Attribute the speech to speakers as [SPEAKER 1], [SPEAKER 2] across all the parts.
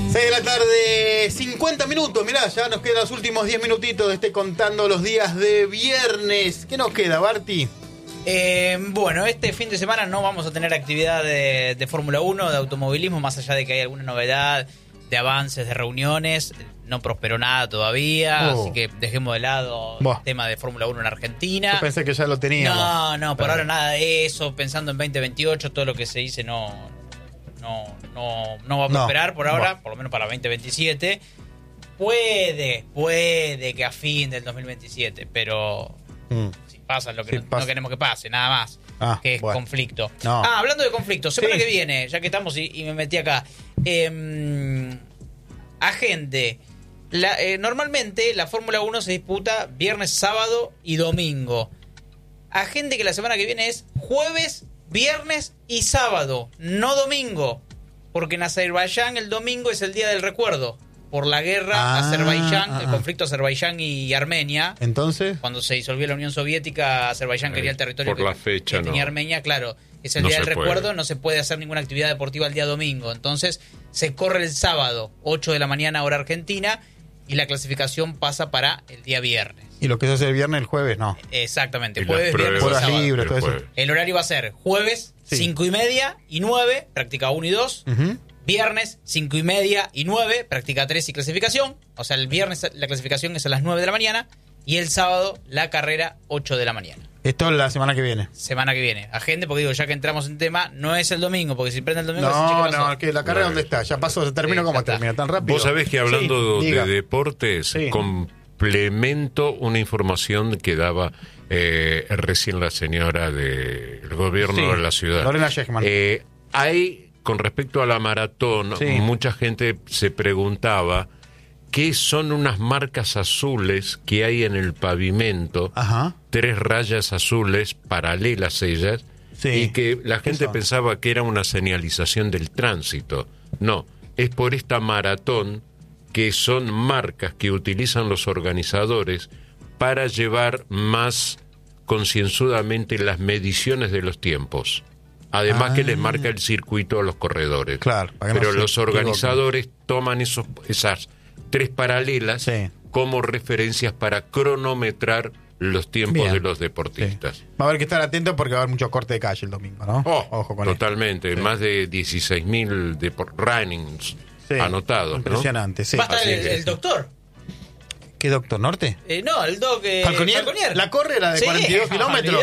[SPEAKER 1] 6 de la tarde, 50 minutos. Mirá, ya nos quedan los últimos 10 minutitos de contando los días de viernes. ¿Qué nos queda, Barty?
[SPEAKER 2] Bueno, este fin de semana no vamos a tener actividad de Fórmula 1, de automovilismo, más allá de que hay alguna novedad, de avances, de reuniones. No prosperó nada todavía, así que dejemos de lado el tema de Fórmula 1 en Argentina.
[SPEAKER 1] Yo pensé que ya lo teníamos.
[SPEAKER 2] No, por ahora nada de eso. Pensando en 2028, todo lo que se dice no va a prosperar por ahora, por lo menos para 2027. Puede que a fin del 2027, pero si pasa lo que no queremos que pase, nada más, que es conflicto. Hablando de conflicto, semana que viene, ya que estamos y me metí acá, agente. Normalmente la Fórmula 1 se disputa viernes, sábado y domingo. Agente que la semana que viene es jueves, viernes y sábado, no domingo, porque en Azerbaiyán el domingo es el día del recuerdo por la guerra el conflicto Azerbaiyán y Armenia.
[SPEAKER 1] Entonces,
[SPEAKER 2] cuando se disolvió la Unión Soviética, Azerbaiyán quería el territorio
[SPEAKER 3] por la fecha,
[SPEAKER 2] que tenía Armenia, claro, es el día del recuerdo, no se puede hacer ninguna actividad deportiva el día domingo, entonces se corre el sábado, 8 de la mañana hora argentina, y la clasificación pasa para el día viernes.
[SPEAKER 1] Y lo que se hace el viernes, el jueves, no.
[SPEAKER 2] Exactamente, jueves, viernes y sábado.
[SPEAKER 1] Libres, todo eso.
[SPEAKER 2] El horario va a ser jueves, 5:30 y 9, práctica 1 y 2. Viernes, 5:30 y 9, práctica 3 y clasificación. O sea, el viernes la clasificación es a las 9 de la mañana. Y el sábado, la carrera, 8 de la mañana.
[SPEAKER 1] Esto es la semana que viene.
[SPEAKER 2] Semana que viene. Agente, porque digo, ya que entramos en tema, no es el domingo, porque si prende el domingo...
[SPEAKER 1] que la carrera ¿dónde está? Ya pasó, se terminó, ¿cómo termina? ¿Tan rápido?
[SPEAKER 3] Vos sabés que hablando de deportes, complemento una información que daba recién la señora del gobierno de la ciudad.
[SPEAKER 1] Lorena Schechman.
[SPEAKER 3] Hay, con respecto a la maratón, mucha gente se preguntaba qué son unas marcas azules que hay en el pavimento, 3 rayas azules paralelas ellas, y que la gente pensaba que era una señalización del tránsito. No, es por esta maratón que son marcas que utilizan los organizadores para llevar más concienzudamente las mediciones de los tiempos. Además que les marca el circuito a los corredores.
[SPEAKER 1] Claro,
[SPEAKER 3] pero los organizadores toman esas 3 paralelas como referencias para cronometrar los tiempos de los deportistas.
[SPEAKER 1] Va a haber que estar atento porque va a haber mucho corte de calle el domingo, ¿no?
[SPEAKER 3] Ojo con totalmente. Más de 16.000 runnings anotados.
[SPEAKER 1] Impresionante,
[SPEAKER 2] ¿Va a estar el doctor?
[SPEAKER 1] ¿Qué doctor? ¿Norte?
[SPEAKER 2] No, el doc
[SPEAKER 1] Falconier. ¿La corre la de 42 kilómetros?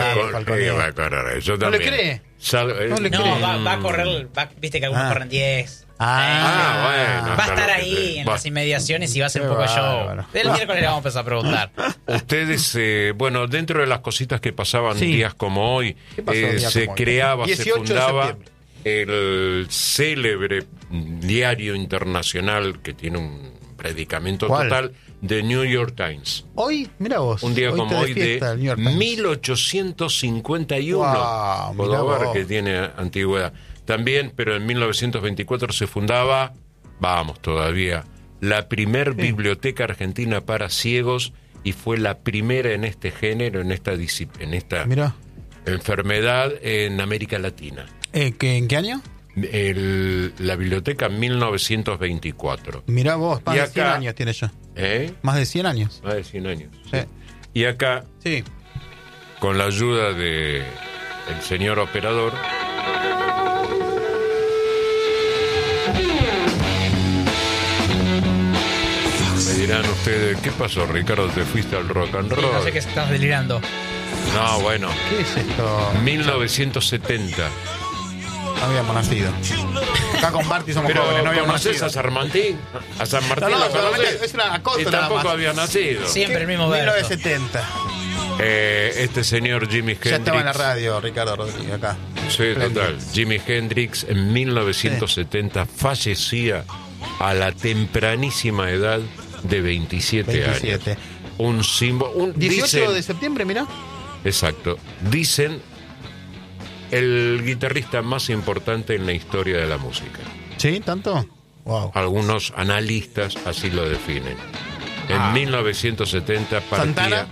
[SPEAKER 3] Yo
[SPEAKER 1] ¿No le cree?
[SPEAKER 2] Va a correr, viste que algunos corren 10.
[SPEAKER 3] Bueno,
[SPEAKER 2] va a estar ahí en las inmediaciones y va a ser un poco show. El miércoles le vamos a empezar a preguntar.
[SPEAKER 3] Ustedes, dentro de las cositas que pasaban días como hoy, se fundaba el célebre diario internacional que tiene un predicamento total, The New York Times.
[SPEAKER 1] Hoy, mira vos.
[SPEAKER 3] Un día como hoy de 1851. Puedo ver que tiene antigüedad. También, pero en 1924 se fundaba, la primer biblioteca argentina para ciegos, y fue la primera en este género, en esta enfermedad en América Latina.
[SPEAKER 1] ¿En qué año?
[SPEAKER 3] La biblioteca en 1924.
[SPEAKER 1] Mirá vos, más de 100 años tiene ya. Más de 100 años.
[SPEAKER 3] Más de 100 años. Sí. Y acá, con la ayuda del señor operador, me dirán ustedes, ¿qué pasó, Ricardo? ¿Te fuiste al rock and roll?
[SPEAKER 2] No sé qué estás delirando.
[SPEAKER 3] No, bueno.
[SPEAKER 1] ¿Qué es esto?
[SPEAKER 3] 1970.
[SPEAKER 1] No habíamos nacido. Acá con Barty somos jóvenes, no habíamos nacido.
[SPEAKER 3] ¿A San Martín? ¿A San Martín?
[SPEAKER 1] No, es una acosta.
[SPEAKER 3] Y tampoco había nacido.
[SPEAKER 2] Siempre el mismo verso.
[SPEAKER 1] 1970.
[SPEAKER 3] Este señor Jimi Hendrix.
[SPEAKER 1] Ya estaba en la radio, Ricardo Rodríguez, acá.
[SPEAKER 3] Sí, total. Jimi Hendrix en 1970 fallecía a la tempranísima edad de 27 años. Un símbolo.
[SPEAKER 1] 18 de septiembre, mirá.
[SPEAKER 3] Exacto. Dicen el guitarrista más importante en la historia de la música.
[SPEAKER 1] ¿Sí? ¿Tanto? Wow.
[SPEAKER 3] Algunos analistas así lo definen. En 1970 partía...
[SPEAKER 1] ¿Santana?